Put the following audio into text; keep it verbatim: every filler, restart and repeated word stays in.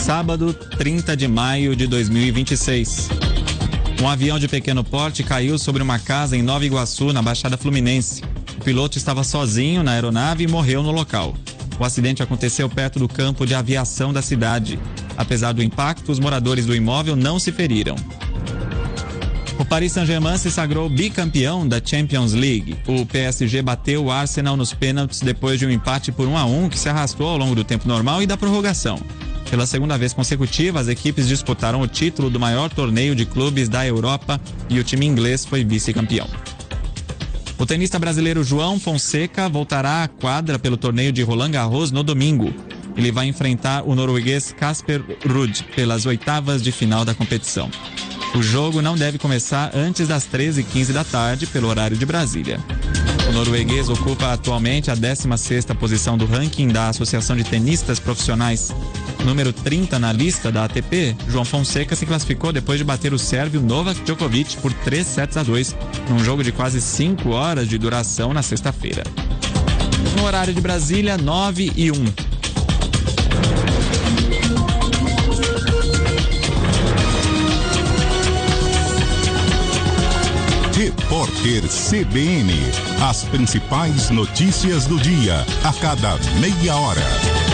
sábado, trinta de maio de dois mil e vinte e seis. Um avião de pequeno porte caiu sobre uma casa em Nova Iguaçu, na Baixada Fluminense. O piloto estava sozinho na aeronave e morreu no local. O acidente aconteceu perto do campo de aviação da cidade. Apesar do impacto, os moradores do imóvel não se feriram. O Paris Saint-Germain se sagrou bicampeão da Champions League. O P S G bateu o Arsenal nos pênaltis depois de um empate por um a um que se arrastou ao longo do tempo normal e da prorrogação. Pela segunda vez consecutiva, as equipes disputaram o título do maior torneio de clubes da Europa e o time inglês foi vice-campeão. O tenista brasileiro João Fonseca voltará à quadra pelo torneio de Roland Garros no domingo. Ele vai enfrentar o norueguês Casper Ruud pelas oitavas de final da competição. O jogo não deve começar antes das treze e quinze da tarde, pelo horário de Brasília. O norueguês ocupa atualmente a décima sexta posição do ranking da Associação de Tenistas Profissionais. Número trinta na lista da A T P, João Fonseca se classificou depois de bater o sérvio Novak Djokovic por três sets a dois, num jogo de quase cinco horas de duração na sexta-feira. No horário de Brasília, nove e um. Repórter C B N. As principais notícias do dia, a cada meia hora.